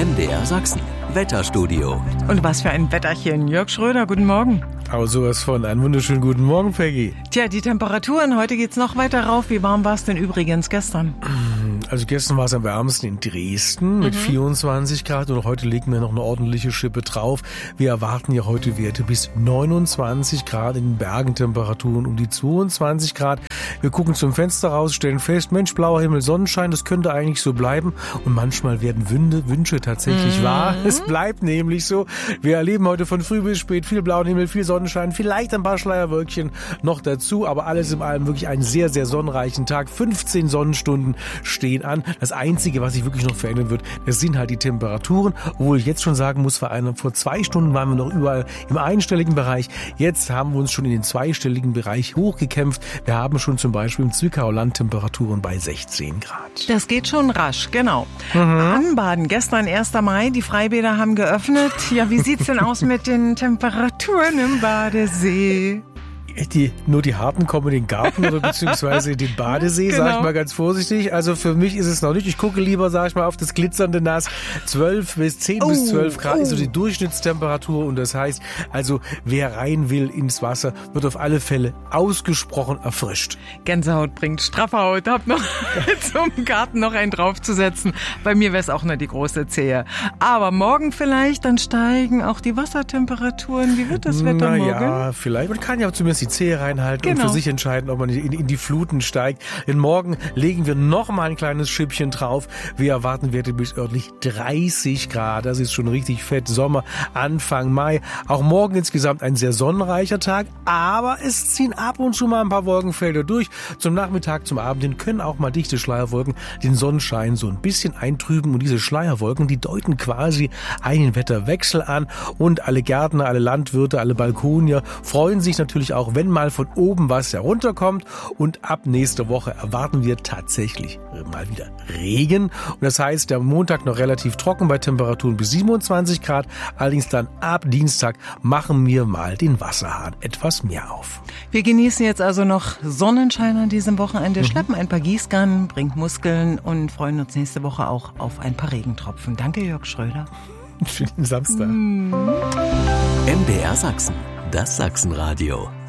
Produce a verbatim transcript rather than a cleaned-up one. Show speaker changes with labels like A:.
A: M D R Sachsen, Wetterstudio.
B: Und was für ein Wetterchen. Jörg Schröder, guten Morgen.
C: Aber sowas von. Einen wunderschönen guten Morgen, Peggy.
B: Tja, die Temperaturen, heute geht's noch weiter rauf. Wie warm war es denn übrigens gestern?
C: Also gestern war es am wärmsten in Dresden mit mhm. vierundzwanzig Grad und heute legen wir noch eine ordentliche Schippe drauf. Wir erwarten ja heute Werte bis neunundzwanzig Grad, in den Bergen Temperaturen um die zweiundzwanzig Grad. Wir gucken zum Fenster raus, stellen fest, Mensch, blauer Himmel, Sonnenschein, das könnte eigentlich so bleiben. Und manchmal werden Wünde, Wünsche tatsächlich mhm. wahr. Es bleibt nämlich so. Wir erleben heute von früh bis spät viel blauen Himmel, viel Sonnenschein, vielleicht ein paar Schleierwölkchen noch dazu, aber alles in allem wirklich einen sehr, sehr sonnenreichen Tag. fünfzehn Sonnenstunden stehen an. Das Einzige, was sich wirklich noch verändern wird, das sind halt die Temperaturen, obwohl ich jetzt schon sagen muss, vor, einer, vor zwei Stunden waren wir noch überall im einstelligen Bereich. Jetzt haben wir uns schon in den zweistelligen Bereich hochgekämpft. Wir haben schon zum Beispiel im Zwickauer Temperaturen bei sechzehn Grad.
B: Das geht schon rasch, genau. Mhm. Anbaden, gestern erster Mai, die Freibäder haben geöffnet. Ja, wie sieht's denn aus mit den Temperaturen im Badesee?
C: Die, nur die Harten kommen in den Garten oder beziehungsweise in den Badesee, genau. Sag ich mal ganz vorsichtig. Also für mich ist es noch nicht. Ich gucke lieber, sag ich mal, auf das glitzernde Nass. zwölf bis zehn oh, bis zwölf Grad oh. ist so die Durchschnittstemperatur. Und das heißt, also wer rein will ins Wasser, wird auf alle Fälle ausgesprochen erfrischt.
B: Gänsehaut bringt straffe Haut. Hab noch zum Garten noch einen draufzusetzen. Bei mir wäre es auch nur die große Zehe. Aber morgen vielleicht, dann steigen auch die Wassertemperaturen. Wie wird das Wetter
C: Na
B: morgen?
C: Ja, vielleicht. Man kann ja zumindest die Zehe reinhalten genau. und für sich entscheiden, ob man in, in die Fluten steigt. Denn morgen legen wir noch mal ein kleines Schippchen drauf. Wir erwarten Werte bis örtlich dreißig Grad. Das ist schon richtig fett. Sommer, Anfang Mai. Auch morgen insgesamt ein sehr sonnenreicher Tag. Aber es ziehen ab und zu mal ein paar Wolkenfelder durch. Zum Nachmittag, zum Abend hin können auch mal dichte Schleierwolken den Sonnenschein so ein bisschen eintrüben. Und diese Schleierwolken, die deuten quasi einen Wetterwechsel an. Und alle Gärtner, alle Landwirte, alle Balkonier freuen sich natürlich auch, wenn mal von oben was herunterkommt. Und ab nächste Woche erwarten wir tatsächlich mal wieder Regen. Und das heißt, der Montag noch relativ trocken bei Temperaturen bis siebenundzwanzig Grad. Allerdings dann ab Dienstag machen wir mal den Wasserhahn etwas mehr auf.
B: Wir genießen jetzt also noch Sonnenschein an diesem Wochenende, mhm. schleppen ein paar Gießkannen, bringt Muskeln und freuen uns nächste Woche auch auf ein paar Regentropfen. Danke, Jörg Schröder.
C: Schönen Samstag.
A: Mhm. M D R Sachsen, das Sachsenradio.